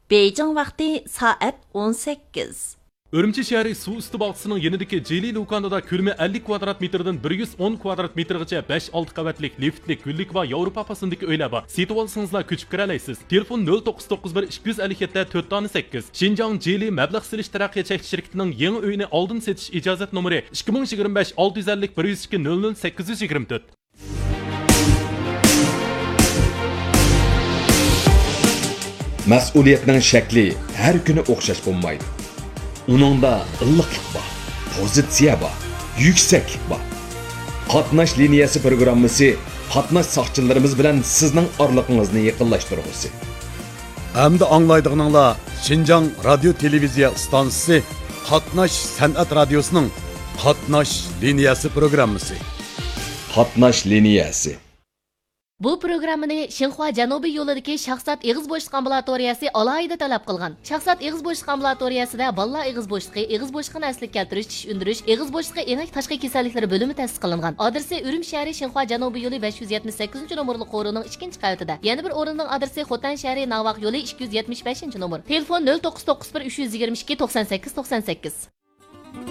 Beijing vaqti soat 18. Urumchi shahri suv usti bog'chisining yanidagi Jeli Lukanada ko'lami 50 kvadrat metrdan 110 kvadrat metrgacha 5-6 qavatlik liftlik, gullik va Yevropa pasındagi uylar bor. Setib olsangizlar ko'chib kira olasiz. Telefon 0991 257 4-8. Xinjiang Jeli mablag' silish taraqqiyot cheklash shirkatining yangi uyini oldin setish ijozat nomeri 2025 650 102 00 824. Mas'uliyatning shakli har kuni o'xshash bo'lmaydi. Uningda illiqlik bor, pozitsiya bor, yuksaklik bor. Qatnash liniyasi programmasi qatnash soqchilarimiz bilan sizning orliqingizni yaqinlashtirgusi. Hamda anglaydiganinglar Xinjiang radio televiziya stansiyasi Qatnash san'at radiosining Qatnash liniyasi programmasi. Qatnash liniyasi. Bu programmani Xinhua Janubiy yo'lidagi shaxsat eg'iz bo'shliq ambulatoriyasi alohida talab qilgan. Shaxsat eg'iz bo'shliq ambulatoriyasida bolalar eg'iz bo'shliqi, eg'iz bo'shliqini asliga keltirish, tish undirish, eg'iz bo'shliqi enak tashqi kasalliklari bo'limi ta'sis qilingan. Adresi Urumchi shahri Xinhua Janubiy yo'li 578-nomerli qo'rining 2-qavatida. Yana bir o'rinning adresi Xotan shahri Navaq yo'li 275-nomer. Telefon 0991 322 98 98.